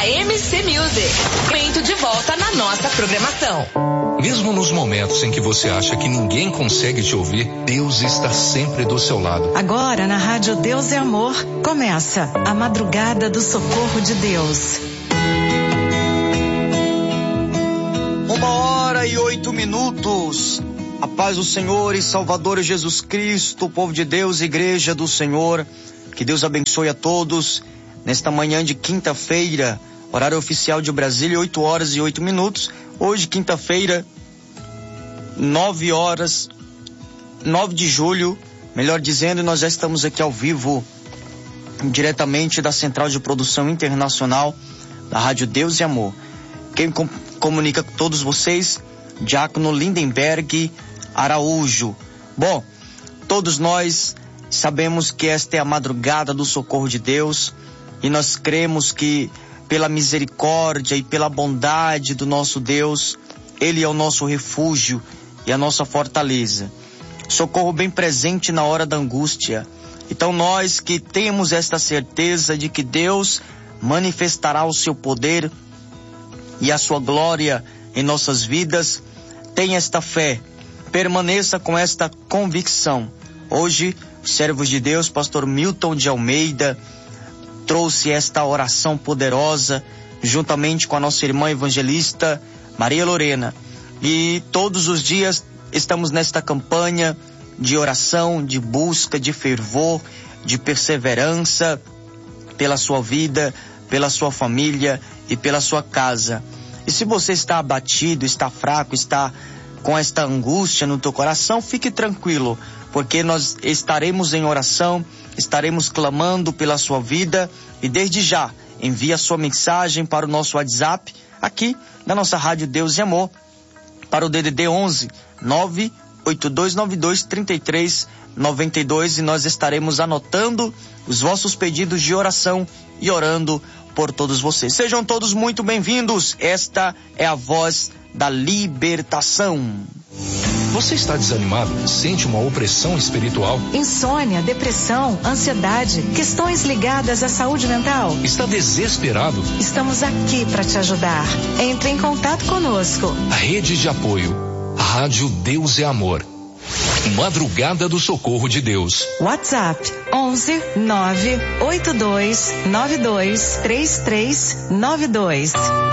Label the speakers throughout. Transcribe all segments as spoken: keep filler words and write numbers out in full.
Speaker 1: da M C Music. Momento de volta na nossa programação.
Speaker 2: Mesmo nos momentos em que você acha que ninguém consegue te ouvir, Deus está sempre do seu lado.
Speaker 3: Agora na Rádio Deus é Amor, começa a Madrugada do Socorro de Deus.
Speaker 4: Uma hora e oito minutos. A paz do Senhor e Salvador Jesus Cristo, povo de Deus, igreja do Senhor. Que Deus abençoe a todos nesta manhã de quinta-feira, horário oficial de Brasília, oito horas e oito minutos. Hoje, quinta-feira, nove horas, nove de julho, melhor dizendo, nós já estamos aqui ao vivo, diretamente da Central de Produção Internacional da Rádio Deus e Amor. Quem com, comunica com todos vocês, Diácono Lindenberg Araújo. Bom, todos nós sabemos que esta é a madrugada do socorro de Deus e nós cremos que pela misericórdia e pela bondade do nosso Deus, Ele é o nosso refúgio e a nossa fortaleza. Socorro bem presente na hora da angústia. Então nós que temos esta certeza de que Deus manifestará o seu poder e a sua glória em nossas vidas, tenha esta fé, permaneça com esta convicção. Hoje, os servos de Deus, pastor Milton de Almeida, trouxe esta oração poderosa, juntamente com a nossa irmã evangelista Maria Lorena. E todos os dias estamos nesta campanha de oração, de busca, de fervor, de perseverança pela sua vida, pela sua família e pela sua casa. E se você está abatido, está fraco, está com esta angústia no teu coração, fique tranquilo, porque nós estaremos em oração, estaremos clamando pela sua vida e desde já envie a sua mensagem para o nosso WhatsApp, aqui na nossa Rádio Deus e Amor, para o D D D onze, nove oito dois nove dois, três três nove dois, e nós estaremos anotando os vossos pedidos de oração e orando por todos vocês. Sejam todos muito bem-vindos. Esta é a voz da libertação.
Speaker 2: Você está desanimado? Sente uma opressão espiritual?
Speaker 3: Insônia, depressão, ansiedade, questões ligadas à saúde mental?
Speaker 2: Está desesperado?
Speaker 3: Estamos aqui para te ajudar. Entre em contato conosco.
Speaker 2: A rede de apoio, a Rádio Deus é Amor. Madrugada do Socorro de Deus.
Speaker 3: WhatsApp onze nove oito dois nove dois três três nove dois.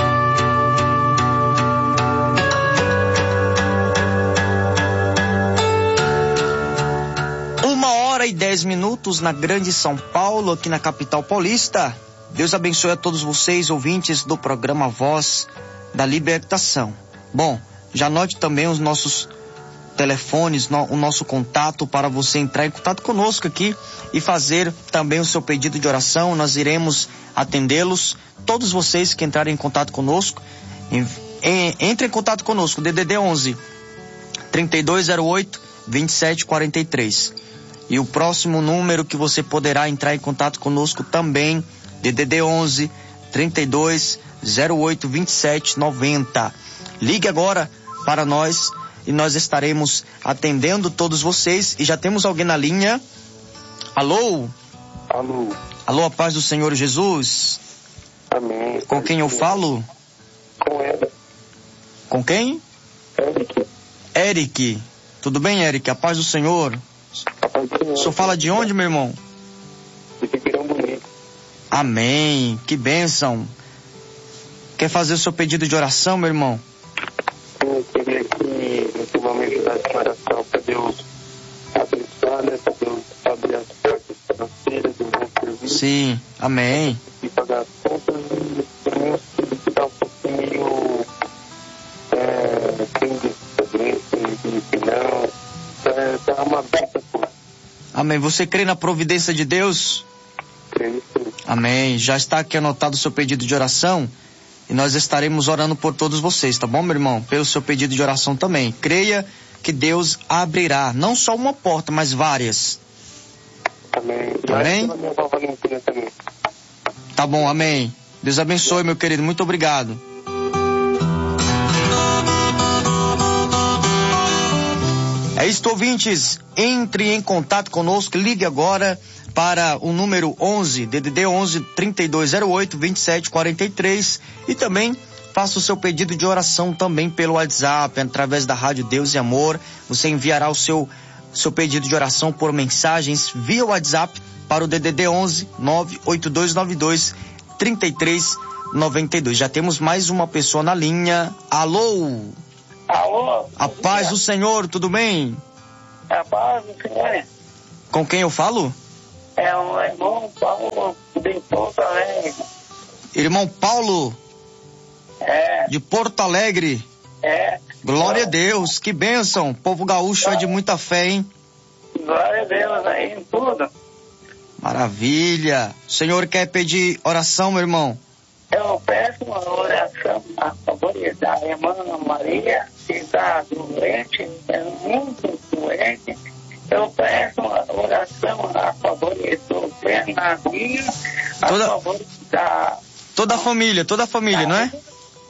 Speaker 4: Uma hora e dez minutos na Grande São Paulo, aqui na capital paulista. Deus abençoe a todos vocês, ouvintes do programa Voz da Libertação. Bom, já anote também os nossos telefones, no, o nosso contato para você entrar em contato conosco aqui e fazer também o seu pedido de oração. Nós iremos atendê-los. Todos vocês que entrarem em contato conosco, em, em, entre em contato conosco, D D D onze, trinta e dois zero oito, vinte e sete quarenta e três. E o próximo número que você poderá entrar em contato conosco também, D D D onze, trinta e dois zero oito, vinte e sete noventa. Ligue agora para nós e nós estaremos atendendo todos vocês. E já temos alguém na linha. Alô?
Speaker 5: Alô?
Speaker 4: Alô, a paz do Senhor Jesus.
Speaker 5: Amém.
Speaker 4: Com quem eu falo?
Speaker 5: Com ela.
Speaker 4: Com quem?
Speaker 5: Eric.
Speaker 4: Eric. Tudo bem, Eric? A paz do Senhor.
Speaker 5: A paz do Senhor.
Speaker 4: O senhor fala de onde, meu irmão?
Speaker 5: De Ribeirão Bonito.
Speaker 4: Amém. Que bênção. Quer fazer o seu pedido de oração, meu irmão?
Speaker 5: Eu queria que você vai me ajudar com oração para Deus abençoar, né? Para Deus abrir as portas financeiras do meu serviço.
Speaker 4: Sim, amém.
Speaker 5: E pagar as contas e também os filhos que estão um pouquinho é, sem doença e finanças. É, dá uma bênção, pô.
Speaker 4: Amém. Você crê na providência de Deus?
Speaker 5: Creio sim.
Speaker 4: Amém. Já está aqui anotado o seu pedido de oração e nós estaremos orando por todos vocês, tá bom, meu irmão? Pelo seu pedido de oração também. Creia que Deus abrirá, não só uma porta, mas várias.
Speaker 5: Amém.
Speaker 4: Amém?
Speaker 5: Pela minha avó Valentina também.
Speaker 4: Tá bom, amém. Deus abençoe, meu querido. Muito obrigado. É isso, ouvintes. Entre em contato conosco. Ligue agora para o número onze, D D D onze, trinta e dois zero oito, vinte e sete quarenta e três, e também faça o seu pedido de oração também pelo WhatsApp, através da Rádio Deus e Amor. Você enviará o seu, seu pedido de oração por mensagens via WhatsApp para o D D D onze, nove oito dois nove dois, trinta e três noventa e dois. Já temos mais uma pessoa na linha. Alô?
Speaker 5: Alô?
Speaker 4: A paz do Senhor, tudo bem?
Speaker 5: A paz do Senhor.
Speaker 4: Com quem eu falo?
Speaker 5: É o irmão Paulo de Porto Alegre.
Speaker 4: Irmão Paulo,
Speaker 5: É,
Speaker 4: de Porto Alegre.
Speaker 5: é.
Speaker 4: Glória a Deus, que bênção. Povo gaúcho é de muita fé, hein?
Speaker 5: Glória a Deus aí em tudo.
Speaker 4: Maravilha. O senhor quer pedir oração, meu irmão?
Speaker 5: Eu peço uma oração a favor da irmã Maria, que está doente, é muito doente. Eu peço uma oração a favor do Bernardinho, a
Speaker 4: Toda-
Speaker 5: favor da...
Speaker 4: Toda a família, toda a família, não é?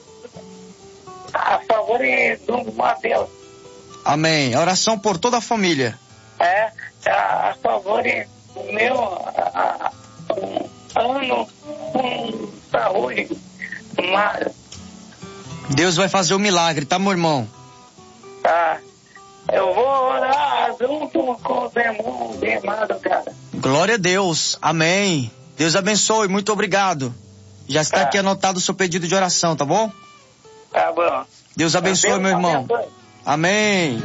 Speaker 5: A favor do Mateus.
Speaker 4: Amém. Oração por toda a família.
Speaker 5: É, a, a favor do meu a, a, um ano com saúde. Mas,
Speaker 4: Deus vai fazer o milagre, tá, meu irmão?
Speaker 5: tá, eu vou orar junto com os irmãos de madrugada.
Speaker 4: Glória a Deus. Amém. Deus abençoe. Muito obrigado. Já está
Speaker 5: Tá.
Speaker 4: aqui anotado o seu pedido de oração, tá bom?
Speaker 5: Tá bom.
Speaker 4: Deus abençoe,
Speaker 5: Deus
Speaker 4: meu irmão.
Speaker 5: abençoe.
Speaker 4: Amém.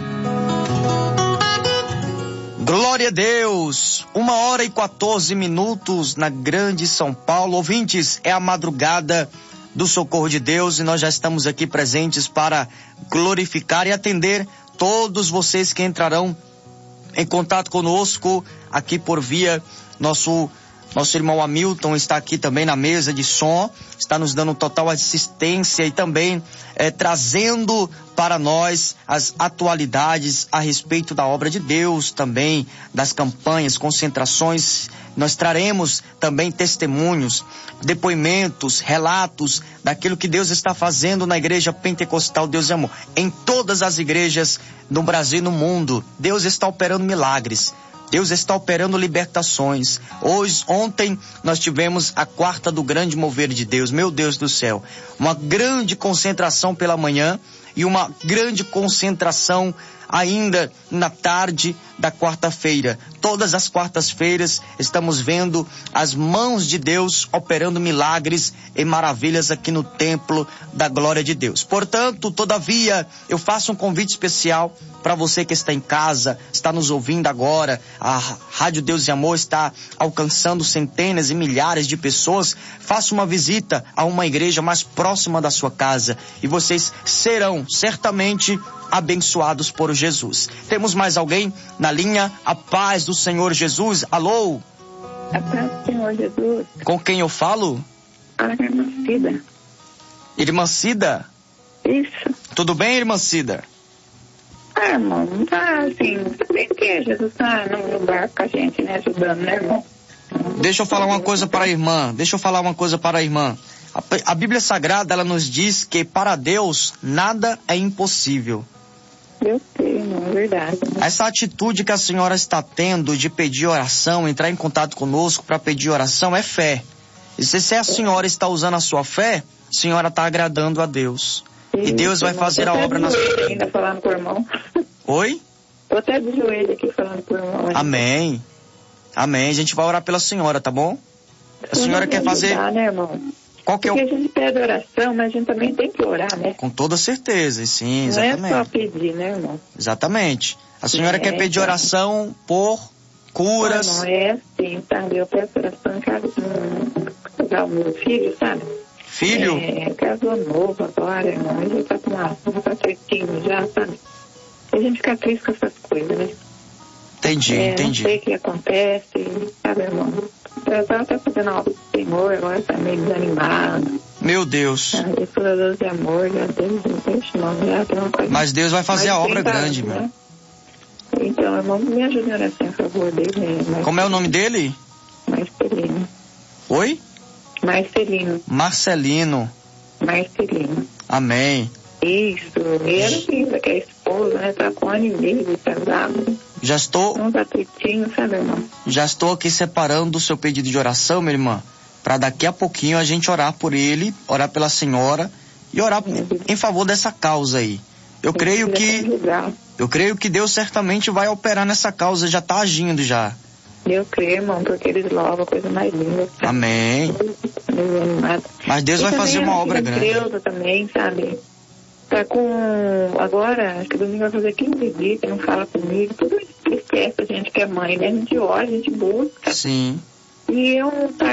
Speaker 4: Glória a Deus. Uma hora e quatorze minutos na grande São Paulo. Ouvintes, é a madrugada do Socorro de Deus e nós já estamos aqui presentes para glorificar e atender todos vocês que entrarão em contato conosco aqui por via nosso Nosso irmão Hamilton está aqui também na mesa de som, está nos dando total assistência e também eh, trazendo para nós as atualidades a respeito da obra de Deus, também das campanhas, concentrações. Nós traremos também testemunhos, depoimentos, relatos daquilo que Deus está fazendo na Igreja Pentecostal Deus e Amor. Em todas as igrejas no Brasil e no mundo, Deus está operando milagres. Deus está operando libertações. Hoje, ontem, nós tivemos a quarta do grande mover de Deus. Meu Deus do céu. Uma grande concentração pela manhã e uma grande concentração ainda na tarde da quarta-feira. Todas as quartas-feiras estamos vendo as mãos de Deus operando milagres e maravilhas aqui no templo da glória de Deus. Portanto, todavia, eu faço um convite especial para você que está em casa, está nos ouvindo agora. A Rádio Deus e Amor está alcançando centenas e milhares de pessoas. Faça uma visita a uma igreja mais próxima da sua casa e vocês serão certamente abençoados por Jesus. Temos mais alguém na linha? A paz do Senhor Jesus. Alô?
Speaker 6: A paz do Senhor Jesus.
Speaker 4: Com quem eu falo?
Speaker 6: A irmã Cida.
Speaker 4: Irmã Cida?
Speaker 6: Isso.
Speaker 4: Tudo bem, irmã Cida?
Speaker 6: Ah, irmão, tá assim, bem que Jesus tá no barco com a gente, né, ajudando, né, irmão?
Speaker 4: Deixa eu falar uma coisa para a irmã. Deixa eu falar uma coisa para a irmã. A, a Bíblia Sagrada, ela nos diz que para Deus nada é impossível.
Speaker 6: Eu sei, irmão, é verdade.
Speaker 4: Essa atitude que a senhora está tendo de pedir oração, entrar em contato conosco para pedir oração, é fé. E se, se a senhora está usando a sua fé, a senhora está agradando a Deus. E Deus vai fazer a obra na sua vida.
Speaker 6: Ainda falando por irmão.
Speaker 4: Oi?
Speaker 6: Tô até de joelho aqui falando por irmão.
Speaker 4: Amém. Amém. A gente vai orar pela senhora, tá bom? A senhora quer fazer...
Speaker 6: Ajudar, né, irmão?
Speaker 4: Qual que é o...
Speaker 6: Porque a gente pede oração, mas a gente também tem que orar, né?
Speaker 4: Com toda certeza, sim, exatamente.
Speaker 6: Não é só pedir, né, irmão?
Speaker 4: Exatamente. A senhora
Speaker 6: É,
Speaker 4: quer pedir
Speaker 6: então.
Speaker 4: oração por curas...
Speaker 6: Não, não é assim, sabe? Eu peço oração em casa do meu filho, sabe?
Speaker 4: Filho?
Speaker 6: É, casou novo agora, irmão. Ele tá com uma, tá certinho já, sabe? A gente fica triste com essas coisas, né?
Speaker 4: Entendi,
Speaker 6: é,
Speaker 4: entendi.
Speaker 6: Não sei o que acontece, sabe, irmão? Eu tava até fazendo a obra do Senhor, agora tá meio desanimado.
Speaker 4: Meu Deus.
Speaker 6: Sabe? Isso é Deus de amor, já Deus, deixa, irmão, já tem uma coisa.
Speaker 4: Mas Deus vai fazer
Speaker 6: mais
Speaker 4: a obra
Speaker 6: tentável,
Speaker 4: grande,
Speaker 6: né?
Speaker 4: meu.
Speaker 6: Então, irmão, me ajude em oração, por favor, dele.
Speaker 4: Como é o nome dele?
Speaker 6: Marcelino.
Speaker 4: Oi?
Speaker 6: Marcelino.
Speaker 4: Marcelino.
Speaker 6: Marcelino.
Speaker 4: Amém.
Speaker 6: Isso, ele era filho, que é esposa, né? Tá com um ano e meio de casado.
Speaker 4: Já estou,
Speaker 6: Um patritinho, sabe, irmão?
Speaker 4: já estou aqui separando o seu pedido de oração, minha irmã, para daqui a pouquinho a gente orar por ele, orar pela senhora e orar em favor dessa causa aí. Eu creio que, eu creio que Deus certamente vai operar nessa causa, já está agindo já.
Speaker 6: Eu creio, irmão, porque eles louvam a coisa mais linda. Sabe?
Speaker 4: Amém. Mas Deus vai fazer uma obra grande.
Speaker 6: Deus também, sabe? Tá com, agora, acho que domingo vai fazer quinze dias que não fala comigo, tudo esquece a gente que é mãe, né? A gente olha, a gente busca.
Speaker 4: Sim.
Speaker 6: E eu tá